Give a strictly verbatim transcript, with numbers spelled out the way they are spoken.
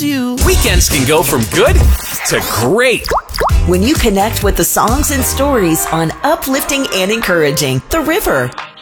you. Weekends can go from good to great when you connect with the songs and stories on Uplifting and Encouraging, The River.